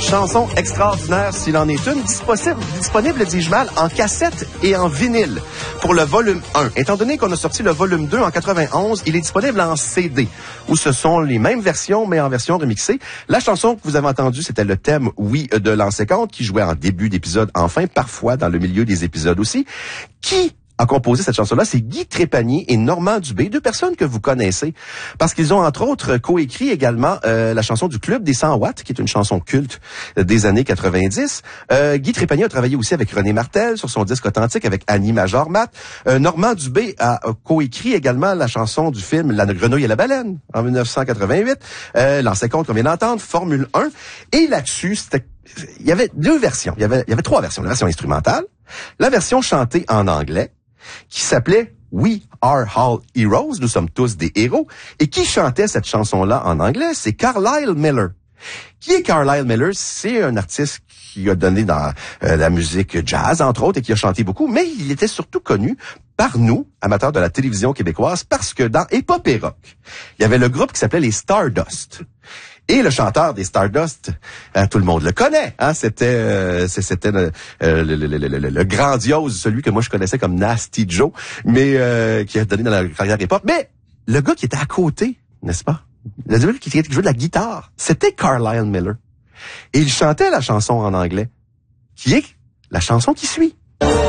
chanson extraordinaire, s'il en est une, disponible, dis-je mal, en cassette et en vinyle pour le volume 1. Étant donné qu'on a sorti le volume 2 en 91, il est disponible en CD, où ce sont les mêmes versions, mais en version remixée. La chanson que vous avez entendue, c'était le thème, oui, de l'an 50, qui jouait en début d'épisode, enfin, parfois dans le milieu des épisodes aussi. Qui a composé cette chanson-là? C'est Guy Trépanier et Normand Dubé, deux personnes que vous connaissez, parce qu'ils ont entre autres coécrit également la chanson du Club des 100 watts, qui est une chanson culte des années 90. Guy Trépanier a travaillé aussi avec René Martel sur son disque authentique avec Annie Major-Mat. Normand Dubé a coécrit également la chanson du film La Grenouille et la Baleine en 1988. L'an 50 qu'on vient d'entendre, Formule 1. Et là-dessus, il y avait deux versions. Il y avait trois versions. La version instrumentale, la version chantée en anglais, qui s'appelait We Are All Heroes, nous sommes tous des héros, et qui chantait cette chanson-là en anglais, c'est Carlisle Miller. Qui est Carlisle Miller? C'est un artiste qui a donné dans la musique jazz, entre autres, et qui a chanté beaucoup, mais il était surtout connu par nous, amateurs de la télévision québécoise, parce que dans Hip-Hop et Rock, il y avait le groupe qui s'appelait les Stardust. Et le chanteur des Stardust, tout le monde le connaît, hein, c'était le grandiose, celui que moi je connaissais comme Nasty Joe, mais qui a donné dans la carrière hip-hop. Mais le gars qui était à côté, n'est-ce pas? Le gars qui jouait de la guitare, c'était Carlisle Miller. Et il chantait la chanson en anglais, qui est la chanson qui suit.